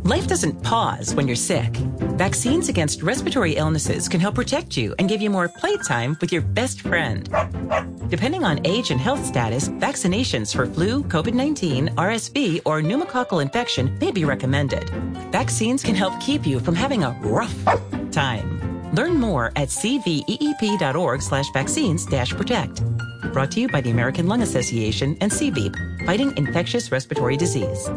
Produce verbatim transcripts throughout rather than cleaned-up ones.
Life doesn't pause when you're sick. Vaccines against respiratory illnesses can help protect you and give you more playtime with your best friend. Depending on age and health status, vaccinations for flu, COVID nineteen, R S V, or pneumococcal infection may be recommended. Vaccines can help keep you from having a rough time. Learn more at cveep.org slash vaccines dash protect. Brought to you by the American Lung Association and C V E E P, fighting infectious respiratory disease.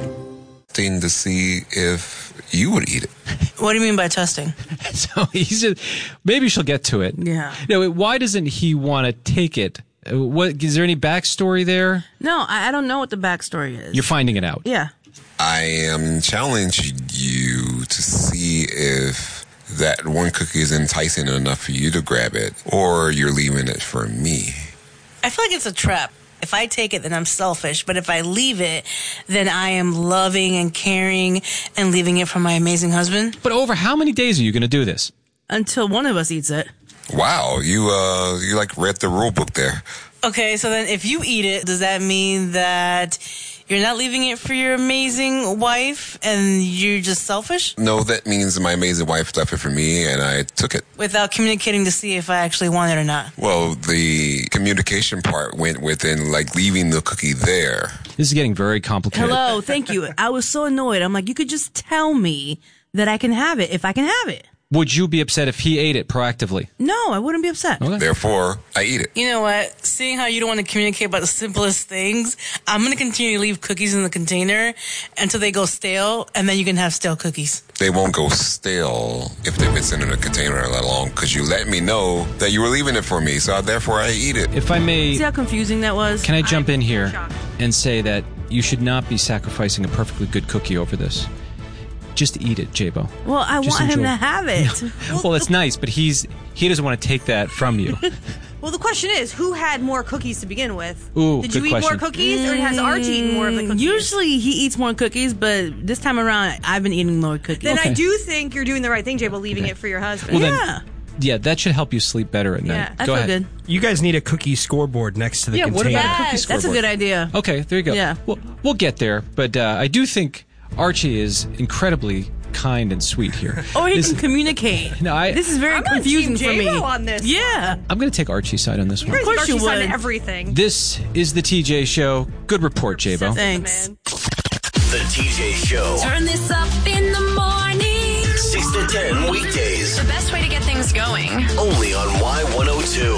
Thing to see if you would eat it. What do you mean by testing? So he's just, maybe she'll get to it. Yeah. No, why doesn't he want to take it? What is there any backstory there? No, I, I don't know what the backstory is. You're finding it out. Yeah. I am challenging you to see if that one cookie is enticing enough for you to grab it, or you're leaving it for me. I feel like it's a trap. If I take it, then I'm selfish. But if I leave it, then I am loving and caring and leaving it for my amazing husband. But over how many days are you going to do this? Until one of us eats it. Wow, you uh, you like read the rule book there. Okay, so then if you eat it, does that mean that you're not leaving it for your amazing wife and you're just selfish? No, that means my amazing wife left it for me and I took it. Without communicating to see if I actually want it or not? Well, the communication part went within, like, leaving the cookie there. This is getting very complicated. Hello, thank you. I was so annoyed. I'm like, you could just tell me that I can have it if I can have it. Would you be upset if he ate it proactively? No, I wouldn't be upset. Okay. Therefore, I eat it. You know what? Seeing how you don't want to communicate about the simplest things, I'm going to continue to leave cookies in the container until they go stale, and then you can have stale cookies. They won't go stale if they've been sitting in a container that long, because you let me know that you were leaving it for me, so therefore I eat it. If I may... See how confusing that was? Can I jump I'm in here shocked. and say that you should not be sacrificing a perfectly good cookie over this? Just eat it, J-Bo. Well, I Just want him enjoy to it. have it. Well, that's nice, but he's he doesn't want to take that from you. Well, the question is, who had more cookies to begin with? Ooh, Did good you eat question. more cookies, or has Archie eaten more of the cookies? Usually he eats more cookies, but this time around, I've been eating more cookies. Then Okay. I do think you're doing the right thing, Jay, but leaving it for your husband. Well, yeah. then, yeah, that should help you sleep better at night. Yeah, I Go feel ahead. good. You guys need a cookie scoreboard next to the Yeah, what container. about a cookie Yes, that's a scoreboard? good idea. Okay, there you go. Yeah. We'll, we'll get there, but uh, I do think Archie is incredibly kind and sweet here. Or he This- can communicate. No, I- this is very I'm on confusing Team for me. J-Lo on this. Yeah. I'm going to take Archie's side on this one. Of course you would. everything. This is the T J Show. Good report, J-Bo. Thanks. Man. The T J Show. Turn this up in the morning. six to ten weekdays. The best way to get things going. Only on Y one oh two.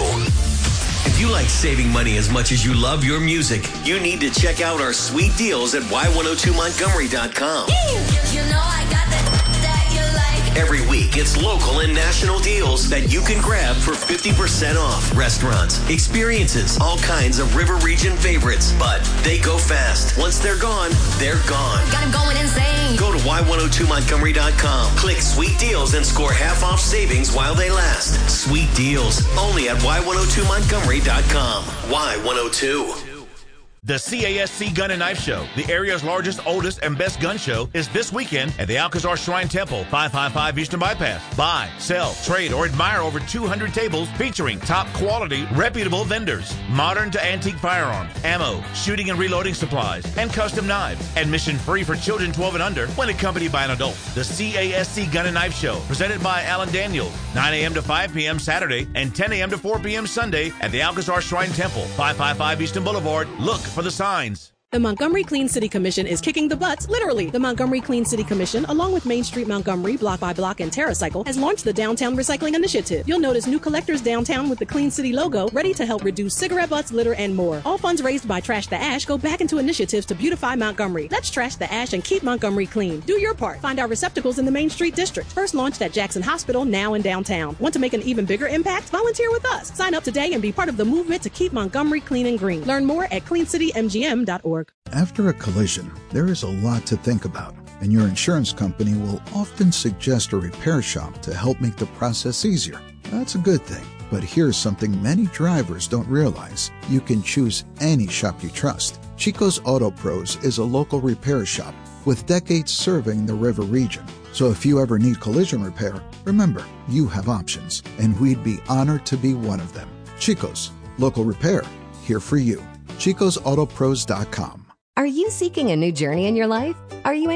If you like saving money as much as you love your music, you need to check out our sweet deals at Y one oh two Montgomery dot com. You know I got that that you like. Every week, it's local and national deals that you can grab for fifty percent off. Restaurants, experiences, all kinds of River Region favorites. But they go fast. Once they're gone, they're gone. Got him going insane. Go to Y one oh two Montgomery dot com. Click Sweet Deals and score half off savings while they last. Sweet Deals, only at Y one oh two Montgomery dot com. Y one oh two. The C A S C Gun and Knife Show, the area's largest, oldest, and best gun show, is this weekend at the Alcazar Shrine Temple, five five five Eastern Bypass. Buy, sell, trade, or admire over two hundred tables featuring top quality, reputable vendors, modern to antique firearms, ammo, shooting and reloading supplies, and custom knives. Admission free for children twelve and under when accompanied by an adult. The C A S C Gun and Knife Show, presented by Alan Daniels, nine a.m. to five p.m. Saturday and ten a.m. to four p.m. Sunday at the Alcazar Shrine Temple, five five five Eastern Boulevard. Look for the signs. The Montgomery Clean City Commission is kicking the butts, literally. The Montgomery Clean City Commission, along with Main Street Montgomery, Block by Block, and TerraCycle, has launched the Downtown Recycling Initiative. You'll notice new collectors downtown with the Clean City logo, ready to help reduce cigarette butts, litter, and more. All funds raised by Trash the Ash go back into initiatives to beautify Montgomery. Let's trash the ash and keep Montgomery clean. Do your part. Find our receptacles in the Main Street District. First launched at Jackson Hospital, now in downtown. Want to make an even bigger impact? Volunteer with us. Sign up today and be part of the movement to keep Montgomery clean and green. Learn more at clean city m g m dot org. After a collision, there is a lot to think about, and your insurance company will often suggest a repair shop to help make the process easier. That's a good thing, but here's something many drivers don't realize. You can choose any shop you trust. Chico's Auto Pros is a local repair shop with decades serving the River region. So if you ever need collision repair, remember, you have options, and we'd be honored to be one of them. Chico's, local repair, here for you. chicos auto pros dot com. Are you seeking a new journey in your life? Are you